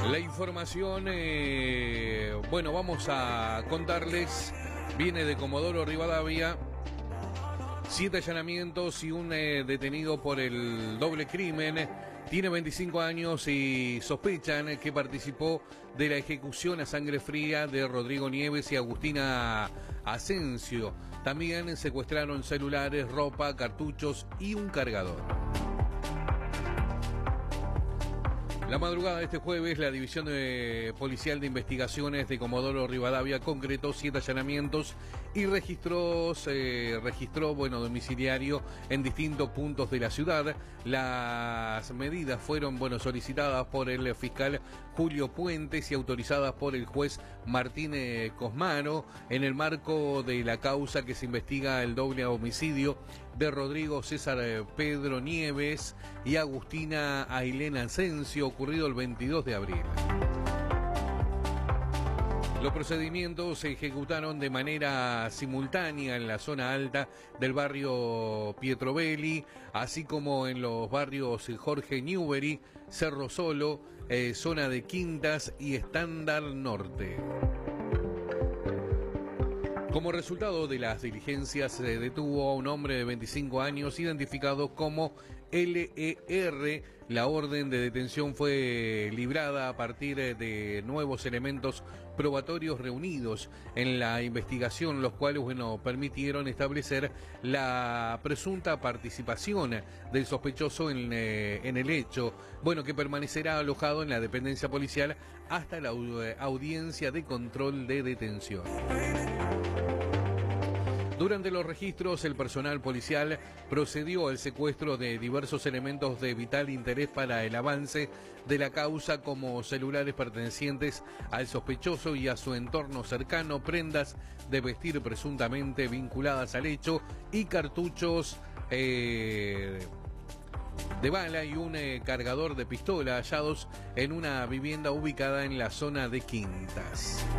La información, bueno, vamos a contarles, viene de Comodoro Rivadavia, 7 allanamientos y un detenido por el doble crimen. Tiene 25 años y sospechan que participó de la ejecución a sangre fría de Rodrigo Nieves y Agustina Asensio. También secuestraron celulares, ropa, cartuchos y un cargador. La madrugada de este jueves, la División Policial de Investigaciones de Comodoro Rivadavia concretó 7 allanamientos y registró domiciliario en distintos puntos de la ciudad. Las medidas fueron solicitadas por el fiscal Julio Puentes y autorizadas por el juez Martín Cosmaro en el marco de la causa que se investiga el doble homicidio de Rodrigo César Pedro Nieves y Agustina Ailena Asensio, ocurrido el 22 de abril. Los procedimientos se ejecutaron de manera simultánea en la zona alta del barrio Pietrobelli, así como en los barrios Jorge Newbery, Cerro Solo, zona de Quintas y Estándar Norte. Como resultado de las diligencias, se detuvo a un hombre de 25 años identificado como LER. La orden de detención fue librada a partir de nuevos elementos probatorios reunidos en la investigación, los cuales permitieron establecer la presunta participación del sospechoso en el hecho, que permanecerá alojado en la dependencia policial hasta la audiencia de control de detención. Durante los registros, el personal policial procedió al secuestro de diversos elementos de vital interés para el avance de la causa, como celulares pertenecientes al sospechoso y a su entorno cercano, prendas de vestir presuntamente vinculadas al hecho y cartuchos de bala y un cargador de pistola hallados en una vivienda ubicada en la zona de Quintas.